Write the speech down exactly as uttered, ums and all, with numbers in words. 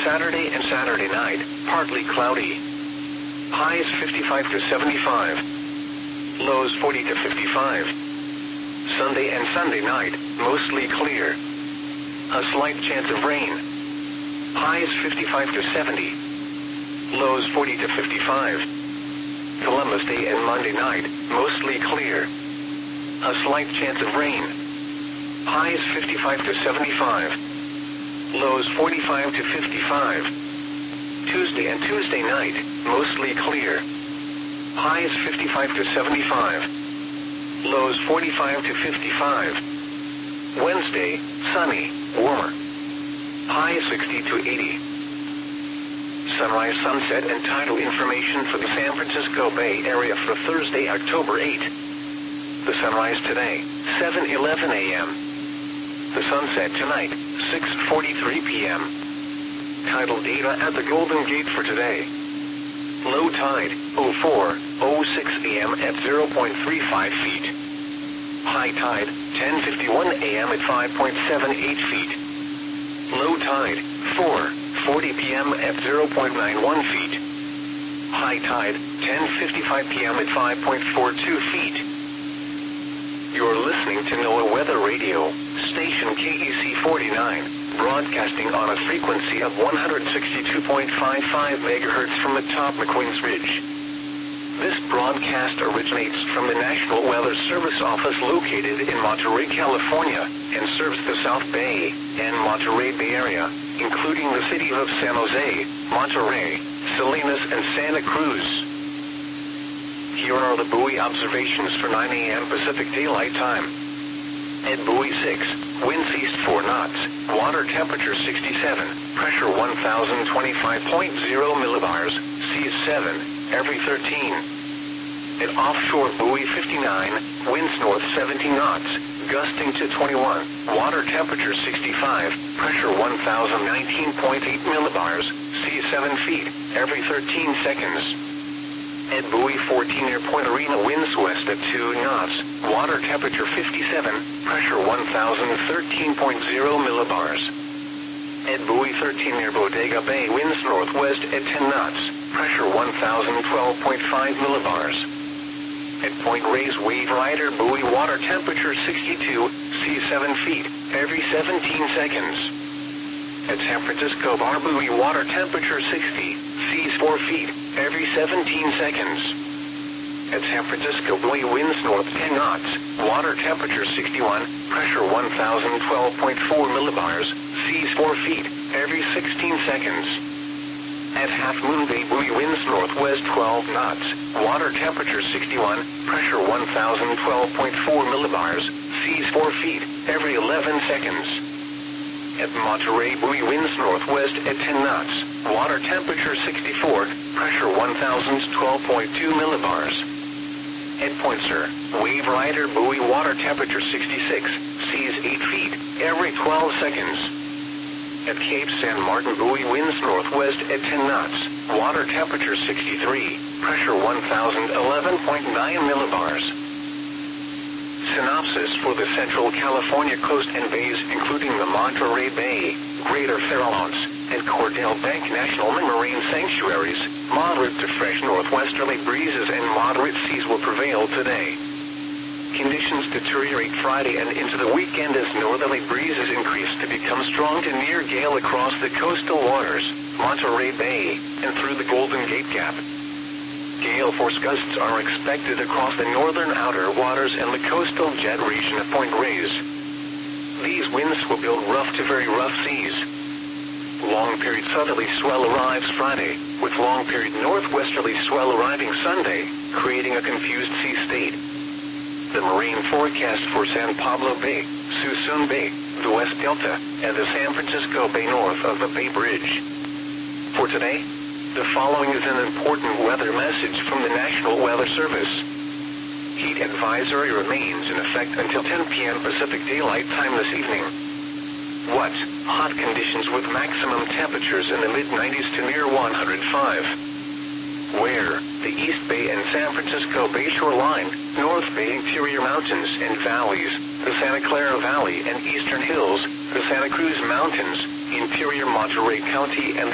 Saturday and Saturday night, partly cloudy. Highs fifty-five to seventy-five. Lows forty to fifty-five. Sunday and Sunday night, mostly clear. A slight chance of rain. Highs fifty-five to seventy. Lows forty to fifty-five. Columbus Day and Monday night, mostly clear. A slight chance of rain. Highs fifty-five to seventy-five. Lows forty-five to fifty-five. Tuesday and Tuesday night, mostly clear. Highs fifty-five to seventy-five. Lows forty-five to fifty-five. Wednesday, sunny, warmer. Highs sixty to eighty. Sunrise, sunset, and tidal information for the San Francisco Bay Area for Thursday, October eighth. The sunrise today, seven eleven a m The sunset tonight, six forty-three p m Tidal data at the Golden Gate for today. Low tide, oh four oh six a m at zero point three five feet. High tide, ten fifty-one a m at five point seven eight feet. Low tide, four forty p m at zero point nine one feet. High tide, ten fifty-five p m at five point four two feet. You're listening to NOAA Weather Radio, station K E C forty-nine, broadcasting on a frequency of one hundred sixty-two point five five megahertz from atop McQueen's Ridge. This broadcast originates from the National Weather Service office located in Monterey, California, and serves the South Bay and Monterey Bay Area, including the city of San Jose, Monterey, Salinas, and Santa Cruz. Here are the buoy observations for nine a m Pacific Daylight Time. At buoy six, winds east four knots, water temperature sixty-seven, pressure one thousand twenty-five point zero millibars, seas seven, every thirteen. At offshore buoy fifty-nine, winds north seventy knots, gusting to twenty-one, water temperature sixty-five, pressure one thousand nineteen point eight millibars, seas seven feet, every thirteen seconds. At buoy fourteen near Point Arena, winds west at two knots, water temperature fifty-seven, pressure one thousand thirteen point zero millibars. At buoy thirteen near Bodega Bay, winds northwest at ten knots, pressure one thousand twelve point five millibars. At Point Reyes Wave Rider buoy, water temperature sixty-two, seas seven feet, every seventeen seconds. At San Francisco Bar buoy, water temperature sixty, seas four feet, every seventeen seconds. At San Francisco buoy, winds north ten knots, water temperature sixty-one, pressure one thousand twelve point four millibars, seas four feet, every sixteen seconds. At Half Moon Bay buoy, winds northwest twelve knots, water temperature sixty-one, pressure one thousand twelve point four millibars, seas four feet, every eleven seconds. At Monterey buoy, winds northwest at ten knots, water temperature sixty-four, pressure one thousand twelve point two millibars. At Point Sur, Wave Rider buoy, water temperature sixty-six, seas eight feet, every twelve seconds. At Cape San Martin buoy, winds northwest at ten knots, water temperature sixty-three, pressure one thousand eleven point nine millibars. Synopsis for the Central California coast and bays, including the Monterey Bay, Greater Farallones, and Cordell Bank National Marine Sanctuaries. Moderate to fresh northwesterly breezes and moderate seas will prevail today. Conditions deteriorate Friday and into the weekend as northerly breezes increase to become strong to near gale across the coastal waters, Monterey Bay, and through the Golden Gate Gap. Gale force gusts are expected across the northern outer waters and the coastal jet region of Point Reyes. These winds will build rough to very rough seas. Long-period southerly swell arrives Friday, with long-period northwesterly swell arriving Sunday, creating a confused sea state. The marine forecast for San Pablo Bay, Suisun Bay, the West Delta, and the San Francisco Bay north of the Bay Bridge. For today, the following is an important weather message from the National Weather Service. Heat advisory remains in effect until ten p m Pacific Daylight Time this evening. What? Hot conditions with maximum temperatures in the mid nineties to near one hundred five. Where? The East Bay and San Francisco Bay shoreline, North Bay interior mountains and valleys, the Santa Clara Valley and eastern hills, the Santa Cruz Mountains, interior Monterey County and